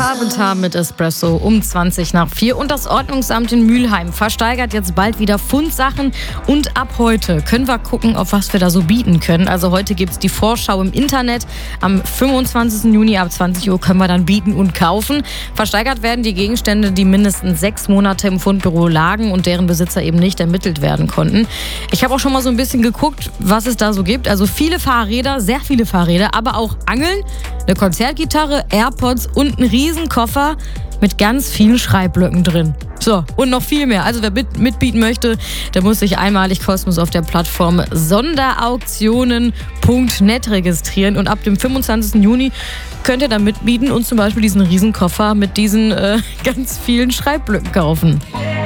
Carpenter mit Espresso um 4:20. Und das Ordnungsamt in Mülheim versteigert jetzt bald wieder Fundsachen. Und ab heute können wir gucken, auf was wir da so bieten können. Also heute gibt es die Vorschau im Internet. Am 25. Juni ab 20 Uhr können wir dann bieten und kaufen. Versteigert werden die Gegenstände, die mindestens 6 Monate im Fundbüro lagen und deren Besitzer eben nicht ermittelt werden konnten. Ich habe auch schon mal so ein bisschen geguckt, was es da so gibt. Also viele Fahrräder, sehr viele Fahrräder, aber auch Angeln, eine Konzertgitarre, AirPods und ein Riesenkoffer mit ganz vielen Schreibblöcken drin. So, und noch viel mehr. Also wer mitbieten möchte, der muss sich einmalig kostenlos auf der Plattform sonderauktionen.net registrieren. Und ab dem 25. Juni könnt ihr dann mitbieten und zum Beispiel diesen Riesenkoffer mit diesen ganz vielen Schreibblöcken kaufen.